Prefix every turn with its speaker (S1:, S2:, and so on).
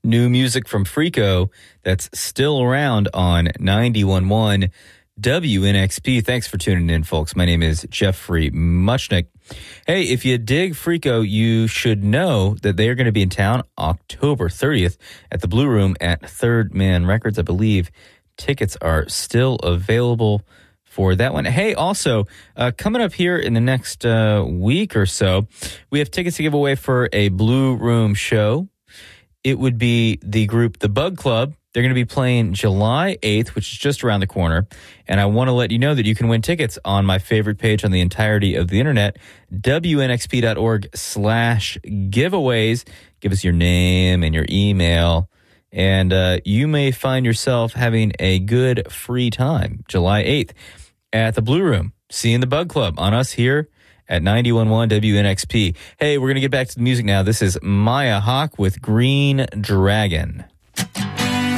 S1: new music from Freako that's still around on 91.1 WNXP. Thanks for tuning in, folks. My name is Jeffrey Muchnick. Hey, if you dig Freako, you should know that they are going to be in town October 30th at the Blue Room at Third Man Records. I believe tickets are still available for that one. Hey, also, coming up here in the next week or so, we have tickets to give away for a Blue Room show. It would be the group The Bug Club. They're going to be playing July 8th, which is just around the corner. And I want to let you know that you can win tickets on my favorite page on the entirety of the internet, WNXP.org/giveaways. Give us your name and your email, and you may find yourself having a good free time July 8th at the Blue Room, seeing The Bug Club on us here at 91.1 WNXP. Hey, we're going to get back to the music now. This is Maya Hawke with Green Dragon.